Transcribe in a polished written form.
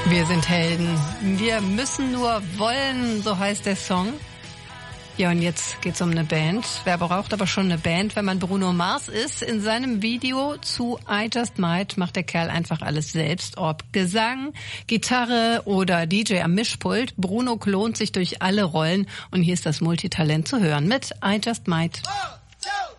Wir sind Helden. Wir müssen nur wollen, so heißt der Song. Ja, und jetzt geht's um eine Band. Wer braucht aber schon eine Band, wenn man Bruno Mars ist? In seinem Video zu I Just Might macht der Kerl einfach alles selbst. Ob Gesang, Gitarre oder DJ am Mischpult. Bruno klont sich durch alle Rollen. Und hier ist das Multitalent zu hören mit I Just Might.